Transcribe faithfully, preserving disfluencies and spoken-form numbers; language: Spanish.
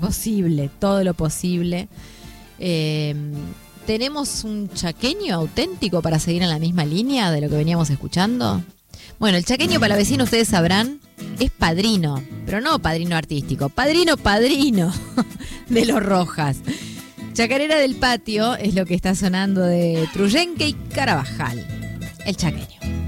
Posible, todo lo posible. Eh, ¿Tenemos un chaqueño auténtico para seguir en la misma línea de lo que veníamos escuchando? Bueno, el chaqueño palavecino, ustedes sabrán, es padrino, pero no padrino artístico, padrino, padrino de los Rojas. Chacarera del Patio es lo que está sonando de Truyenque y Carabajal, el chaqueño.